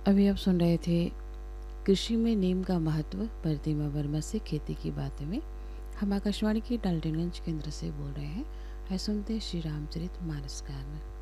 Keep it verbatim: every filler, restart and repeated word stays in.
अभी आप सुन रहे थे कृषि में नीम का महत्व प्रतिमा वर्मा से खेती की बातें में। हम आकाशवाणी के डाल्टनगंज केंद्र से बोल रहे हैं। है सुनते श्री रामचरित मानस गान।